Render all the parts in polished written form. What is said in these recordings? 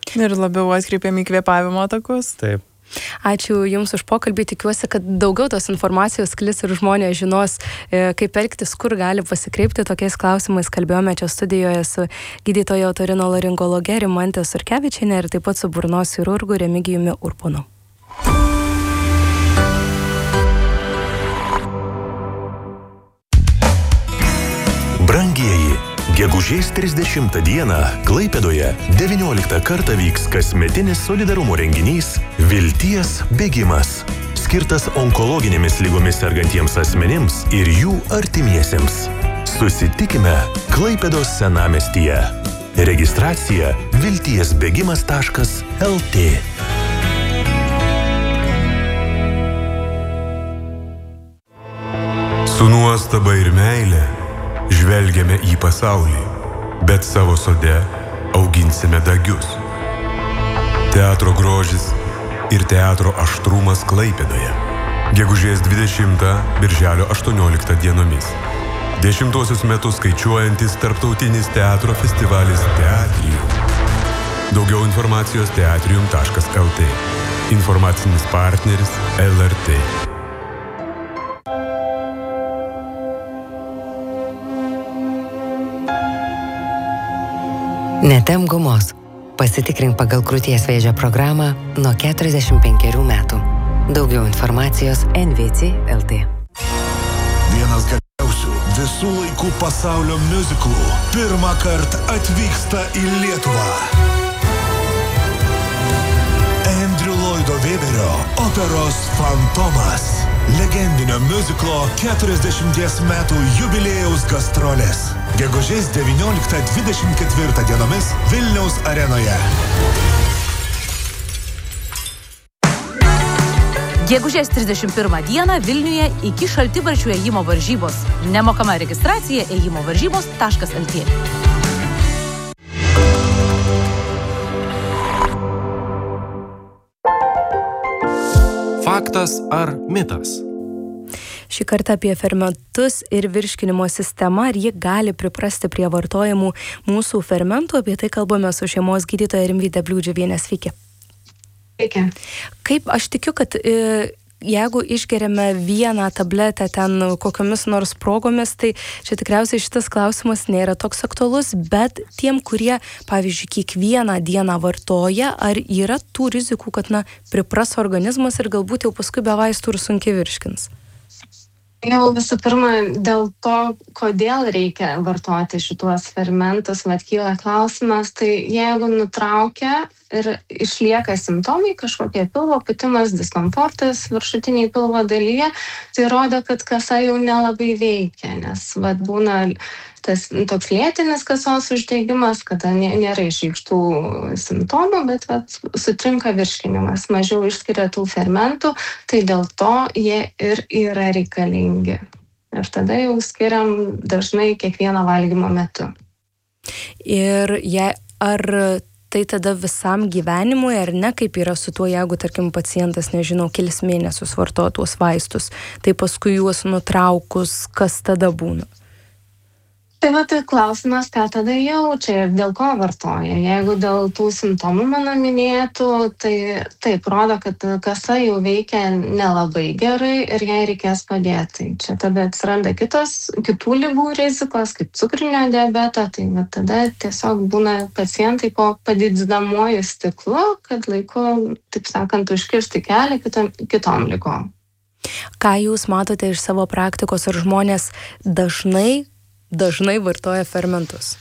Ir labiau atkreipiam į kvėpavimo takus. Taip. Ačiū Jums už pokalbį, tikiuosi, kad daugiau tos informacijos sklis ir žmonės žinos, kaip elgtis, kur gali pasikreipti tokiais klausimais. Kalbėjome čia studijoje su gydytojo otorinolaringologe Rimante Surkevičiene ir taip pat su burnos chirurgu Remigijumi Urbonu. Brangieji, gegužės 30 dieną Klaipėdoje 19 kartą vyks kasmetinis solidarumo renginys Vilties bėgimas, skirtas onkologinėmis lygomis sergantiems asmenims ir jų artimiesiems. Susitikime Klaipėdos senamiestyje. Registracija viltiesbėgimas.lt. Su nuostaba ir meile žvelgiame į pasaulį, bet savo sode auginsime dagius. Teatro grožis ir teatro aštrumas Klaipėdoje. Gegužės 20, birželio 18 dienomis. 10 metus skaičiuojantis tarptautinis teatro festivalis Teatrium. Daugiau informacijos teatrium.lt. Informacinis partneris LRT. Netem gumos. Pasitikrink pagal krūties vėžio programą nuo 45 metų. Daugiau informacijos NVC.lt. Vienas geriausių visų laikų pasaulio miuziklų pirmą kartą atvyksta į Lietuvą. Andrew Lloydo Webberio operos Fantomas. Legendinio miuziklo 40 metų jubiliejaus gastrolės. Gegužės 19-24 dienomis Vilniaus arenoje. Gegužės 31 dieną Vilniuje iki šaltibarščių ėjimo varžybos. Nemokama registracija ėjimo varžybos.lt. Faktas ar mitas? Šį kartą apie fermentus ir virškinimo sistemą, ar ji gali priprasti prie vartojimų mūsų fermentų. Apie tai kalbame su šeimos gydytoja Rimvyde Bliūdžiuviene. Sveiki. Sveiki. Kaip aš tikiu, kad jeigu išgeriame vieną tabletę ten kokiomis nors progomis, tai čia tikriausiai šitas klausimas nėra toks aktualus, bet tiem, kurie, pavyzdžiui, kiekvieną dieną vartoja, ar yra tų rizikų, kad pripras organizmas ir galbūt jau paskui be vaistų ir sunkiai virškins? Jau visų pirma, dėl to, kodėl reikia vartoti šituos fermentus, kyla klausimas, tai jeigu nutraukia ir išlieka simptomai, kažkokie pilvo pūtimas, diskomfortas viršutiniai pilvo dalyje, tai rodo, kad kasa jau nelabai veikia, nes būna tas toks lėtinis kasos uždegimas, kada nėra išreikštų simptomų, bet sutrinka virškinimas, mažiau išskiria tų fermentų, tai dėl to jie ir yra reikalingi. Ir tada jau skiriam dažnai kiekvieno valgymo metu. Ir ar tai tada visam gyvenimui, ar ne, kaip yra su tuo, jeigu, tarkim, pacientas, nežinau, kelis mėnesius vartoja tuos vaistus, tai paskui juos nutraukus, kas tada būna? Tai klausimas, ką tada jaučia ir dėl ko vartoja. Jeigu dėl tų simptomų mano minėtų, tai taip rodo, kad kasa jau veikia nelabai gerai ir jai reikės padėti. Čia tada atsiranda kitų ligų rizikos, kaip cukrinio diabeto, tai tada tiesiog būna pacientai po padidinamuoju stiklu, kad laiku, taip sakant, užkirsti kelią kitom ligom. Ką jūs matote iš savo praktikos, ar žmonės dažnai vartoja fermentus?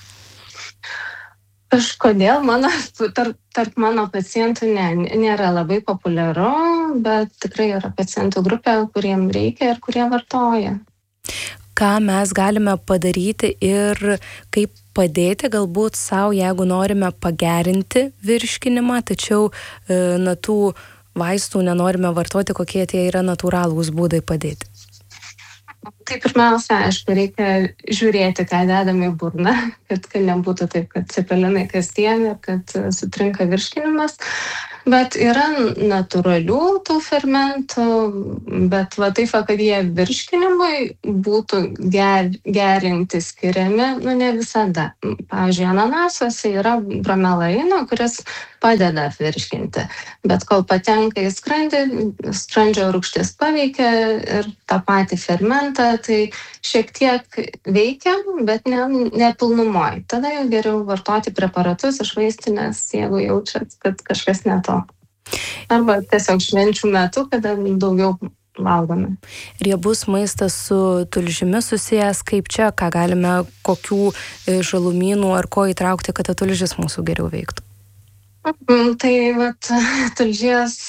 Kažkodėl tarp mano pacientų nėra labai populiaru, bet tikrai yra pacientų grupė, kuriem reikia ir kurie vartoja. Ką mes galime padaryti ir kaip padėti galbūt savo, jeigu norime pagerinti virškinimą, tačiau tų vaistų nenorime vartoti, kokie tie yra natūralūs būdai padėti? Tai pirmiausia, aišku, reikia žiūrėti, ką dedame į burną, kad nebūtų taip, kad cepelinai kasdien ir kad sutrinka virškinimas. Bet yra natūralių tų fermentų, bet va taip, kad jie virškinimui būtų gerinti skiriami, ne visada. Pavyzdžiui, ananasuose yra bromelaino, kuris padeda virškinti, bet kol patenka į skrandį, skrandžio rūgštis paveikia ir tą patį fermentą, tai šiek tiek veikia, bet ne pilnumoj. Tada jau geriau vartoti preparatus iš vaistinės, jeigu jaučiat, kad kažkas ne to. Arba tiesiog švenčių metu, kada daugiau valgome. Riebus maistas su tulžimi susijęs, kaip čia, ką galime, kokių žalumynų ar ko įtraukti, kad tulžis mūsų geriau veiktų? Tai tulžies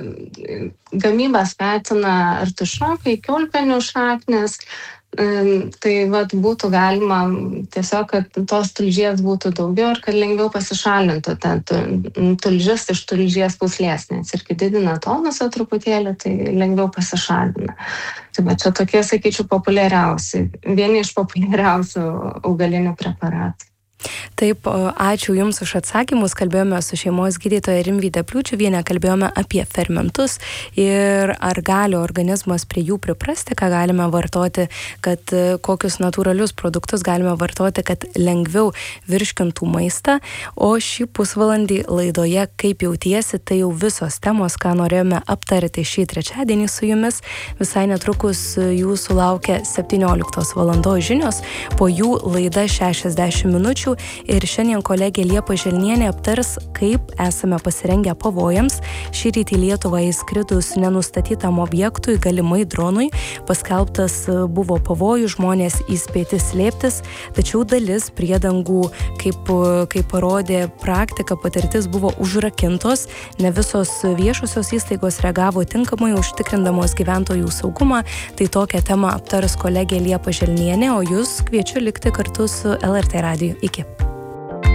gamybą skatina artišokai, kiaulpienių šaknis. Tai būtų galima tiesiog, kad tos tulžies būtų daugiau ir kad lengviau pasišalintų tulžis iš tulžies pūslės, nes irgi didina tonusą truputėlį, tai lengviau pasišalina. Tai čia tokie, sakyčiau, populiariausi, vieni iš populiariausių augalinių preparatų. Taip, ačiū Jums už atsakymus. Kalbėjome su šeimos gydytoja Rimvyde Pliučiuviene, kalbėjome apie fermentus ir ar gali organizmas prie jų priprasti, ką galime vartoti, kad kokius natūralius produktus galime vartoti, kad lengviau virškintų maistą. O šį pusvalandį laidoje Kaip jautiesi, tai jau visos temos, ką norėjome aptarti šį trečiadienį su Jumis. Visai netrukus Jūsų laukia 17 valandos žinios, po jų laida 60 minučių. Ir šiandien kolegė Liepa Želnienė aptars, kaip esame pasirengę pavojams. Šį rytį Lietuvą įskridus nenustatytam objektui, galimai dronui, paskelbtas buvo pavojų, žmonės įspėti slėptis, tačiau dalis priedangų, kaip parodė praktika, patirtis buvo užrakintos, ne visos viešosios įstaigos reagavo tinkamai, užtikrindamos gyventojų saugumą. Tai tokią temą aptars kolegė Liepa Želnienė, o jūs kviečiu likti kartu su LRT radiju. Iki.